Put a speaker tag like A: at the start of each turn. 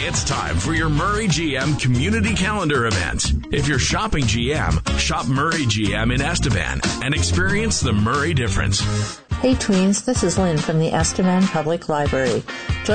A: It's time for your Murray GM Community Calendar event. If you're shopping GM, shop Murray GM in Estevan and experience the Murray difference.
B: Hey tweens, this is Lynn from the Estevan Public Library.